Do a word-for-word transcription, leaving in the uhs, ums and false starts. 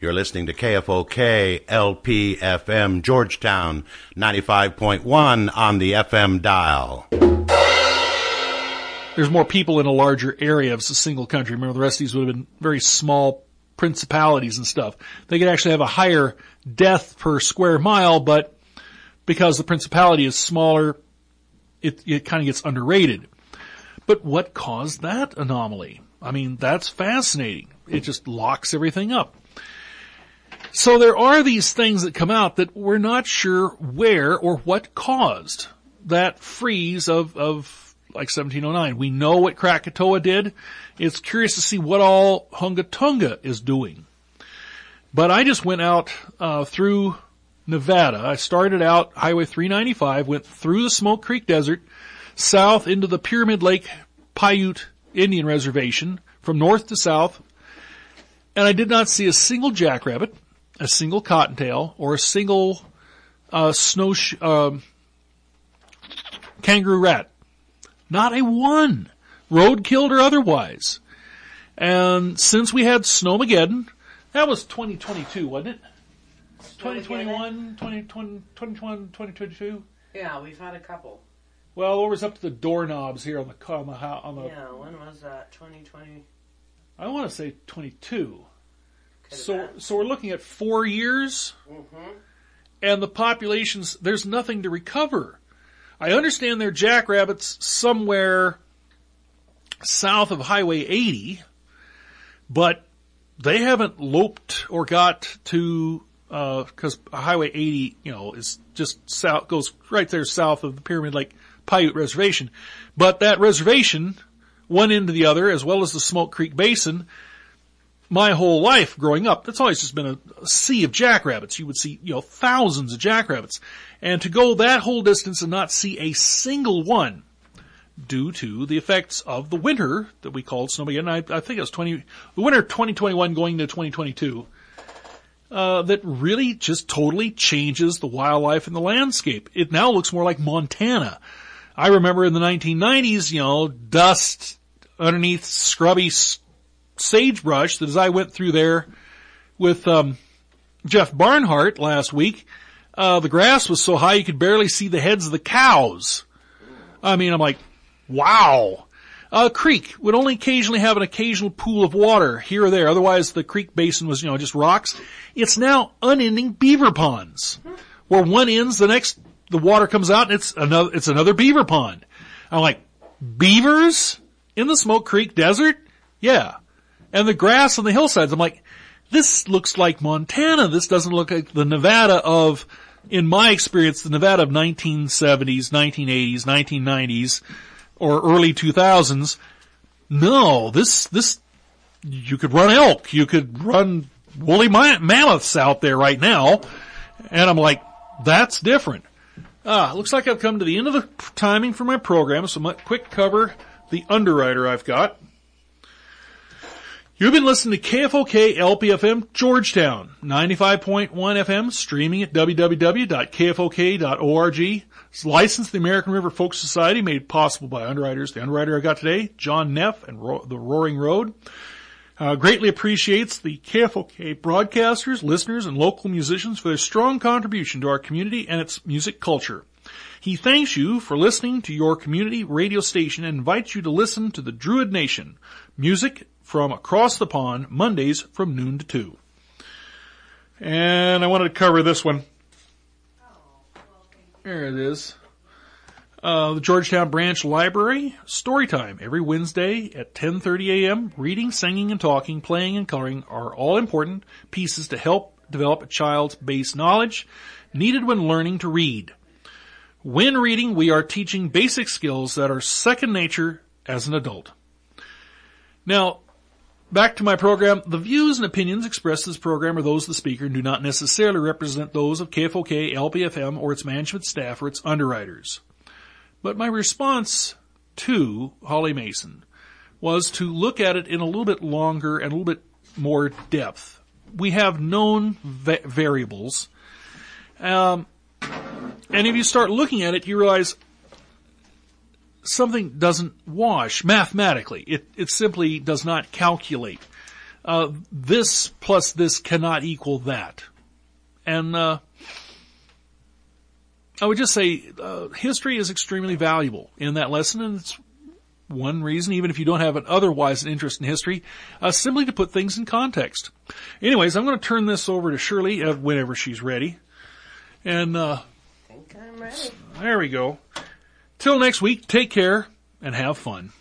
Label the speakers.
Speaker 1: You're listening to K F O K L P F M, Georgetown, ninety-five point one on the F M dial.
Speaker 2: There's more people in a larger area of a single country. Remember, the rest of these would have been very small principalities and stuff. They could actually have a higher death per square mile, but because the principality is smaller, it, it kind of gets underrated. But what caused that anomaly? I mean, that's fascinating. It just locks everything up. So there are these things that come out that we're not sure where or what caused that freeze of, of like seventeen oh nine. We know what Krakatoa did. It's curious to see what all Hunga Tonga is doing. But I just went out uh, through Nevada. I started out Highway three ninety-five, went through the Smoke Creek Desert, south into the Pyramid Lake Paiute Indian Reservation, from north to south, and I did not see a single jackrabbit, a single cottontail, or a single uh, snow sh- uh, kangaroo rat. Not a one, road-killed or otherwise. And since we had Snowmageddon, that was twenty twenty-two, wasn't it? twenty twenty-one, twenty twenty, twenty twenty-one, twenty twenty-two?
Speaker 3: Yeah, we've had a couple.
Speaker 2: Well, it was up to the doorknobs here on the on the on the.
Speaker 3: Yeah, when was that? twenty twenty.
Speaker 2: I want to say twenty-two. So, so we're looking at four years,
Speaker 3: mm-hmm.
Speaker 2: and the populations, there's nothing to recover. I understand there are jackrabbits somewhere south of Highway eighty, but they haven't loped or got to, uh, cause Highway eighty, you know, is just south, goes right there south of the Pyramid Lake Paiute Reservation. But that reservation, one end to the other, as well as the Smoke Creek Basin, my whole life growing up, that's always just been a, a sea of jackrabbits. You would see, you know, thousands of jackrabbits. And to go that whole distance and not see a single one due to the effects of the winter that we called Snowmageddon, I, I think it was twenty, the winter twenty twenty-one going into twenty twenty-two, uh, that really just totally changes the wildlife and the landscape. It now looks more like Montana. I remember in the nineteen nineties, you know, dust underneath scrubby sagebrush, that as I went through there with um Jeff Barnhart last week, uh the grass was so high you could barely see the heads of the cows. I mean, I'm like, wow. A creek would only occasionally have an occasional pool of water here or there. Otherwise, the creek basin was, you know, just rocks. It's now unending beaver ponds, where one ends, the next, the water comes out, and it's another, it's another beaver pond. I'm like, beavers in the Smoke Creek Desert? Yeah. And the grass on the hillsides, I'm like, this looks like Montana. This doesn't look like the Nevada of, in my experience, the Nevada of nineteen seventies, nineteen eighties, nineteen nineties, or early two thousands. No, this, this, you could run elk. You could run woolly mammoths out there right now. And I'm like, that's different. Ah, looks like I've come to the end of the timing for my program, so I'm going to quick cover the underwriter I've got. You've been listening to K F O K L P F M Georgetown, ninety-five point one F M, streaming at w w w dot k f o k dot org. It's licensed to the American River Folk Society, made possible by underwriters. The underwriter I got today, John Neff and Ro- the Roaring Road. Uh, greatly appreciates the K F O K broadcasters, listeners, and local musicians for their strong contribution to our community and its music culture. He thanks you for listening to your community radio station and invites you to listen to the Druid Nation, music from across the pond, Mondays from noon to two. And I wanted to cover this one. There it is. Uh, the Georgetown Branch Library, story time every Wednesday at ten thirty a.m. Reading, singing, and talking, playing, and coloring are all important pieces to help develop a child's base knowledge needed when learning to read. When reading, we are teaching basic skills that are second nature as an adult. Now, back to my program. The views and opinions expressed in this program are those of the speaker and do not necessarily represent those of K F O K, L P F M, or its management staff or its underwriters. But my response to Holly Mason was to look at it in a little bit longer and a little bit more depth. We have known va- variables. Um, and if you start looking at it, you realize something doesn't wash mathematically. It, it simply does not calculate. uh, this plus this cannot equal that. And, uh, I would just say, uh, history is extremely valuable in that lesson, and it's one reason, even if you don't have an otherwise an interest in history, uh, simply to put things in context. Anyways, I'm going to turn this over to Shirley uh, whenever she's ready. And, uh,
Speaker 3: I think I'm ready.
Speaker 2: there we go. Till next week, take care and have fun.